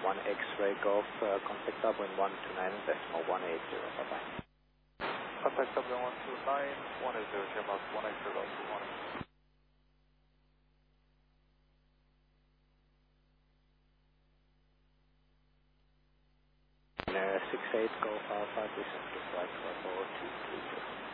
1 X-ray Golf, contact upwind 129 decimal 180, bye-bye. Contact upwind 129, 180, Shamrock 1 X-ray Golf, good morning. 68 Golf Alpha, descend to flight level 232.